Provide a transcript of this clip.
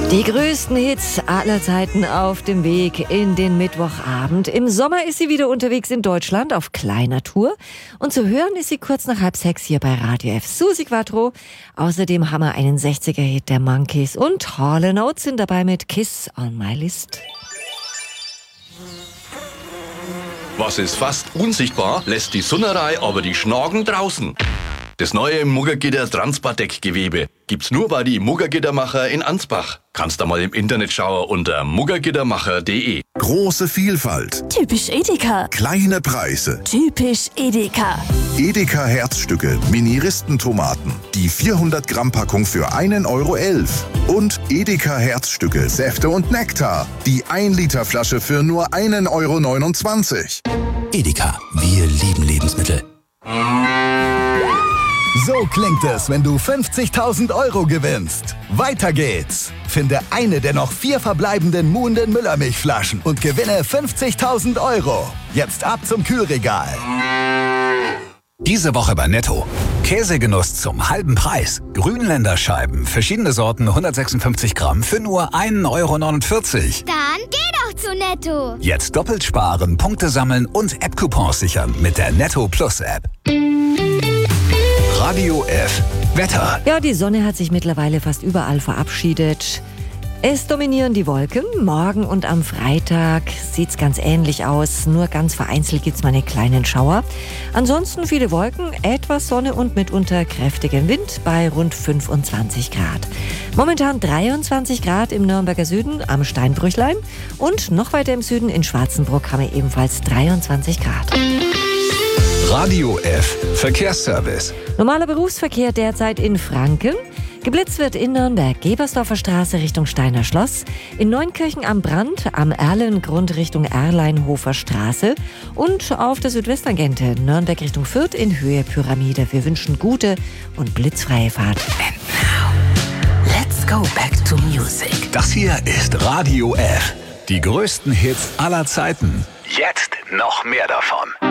Die größten Hits aller Zeiten auf dem Weg in den Mittwochabend. Im Sommer ist sie wieder unterwegs in Deutschland auf kleiner Tour. Und zu hören ist sie kurz nach 5:30 hier bei Radio F. Susi Quattro. Außerdem haben wir einen 60er-Hit der Monkees und Hall & Oates sind dabei mit Kiss on My List. Was ist fast unsichtbar, lässt die Sunnerei aber die Schnagen draußen. Das neue Muggergitter Transpardeck-Gewebe gibt's nur bei die Muggergittermacher in Ansbach. Kannst da mal im Internet schauen unter muggergittermacher.de. Große Vielfalt. Typisch Edeka. Kleine Preise. Typisch Edeka. Edeka Herzstücke, Mini-Ristentomaten. Die 400 Gramm Packung für 1,11 €. Und Edeka Herzstücke, Säfte und Nektar. Die 1 Liter Flasche für nur 1,29 €. Edeka, wir lieben Lebensmittel. So klingt es, wenn du 50.000 € gewinnst. Weiter geht's. Finde eine der noch 4 verbleibenden Muhnden Müllermilchflaschen und gewinne 50.000 €. Jetzt ab zum Kühlregal. Diese Woche bei Netto. Käsegenuss zum halben Preis. Grünländerscheiben, verschiedene Sorten, 156 Gramm für nur 1,49 €. Dann geh doch zu Netto. Jetzt doppelt sparen, Punkte sammeln und App-Coupons sichern mit der Netto Plus App. Radio F. Wetter. Ja, die Sonne hat sich mittlerweile fast überall verabschiedet. Es dominieren die Wolken. Morgen und am Freitag sieht's ganz ähnlich aus. Nur ganz vereinzelt gibt's mal einen kleinen Schauer. Ansonsten viele Wolken, etwas Sonne und mitunter kräftigen Wind bei rund 25 Grad. Momentan 23 Grad im Nürnberger Süden am Steinbrüchlein. Und noch weiter im Süden in Schwarzenbruck haben wir ebenfalls 23 Grad. Radio F. Verkehrsservice. Normaler Berufsverkehr derzeit in Franken. Geblitzt wird in Nürnberg, Gebersdorfer Straße Richtung Steiner Schloss, in Neunkirchen am Brand, am Erlengrund Richtung Erleinhofer Straße und auf der Südwesttangente Nürnberg Richtung Fürth in Höhe Pyramide. Wir wünschen gute und blitzfreie Fahrt. And now, let's go back to music. Das hier ist Radio F. Die größten Hits aller Zeiten. Jetzt noch mehr davon.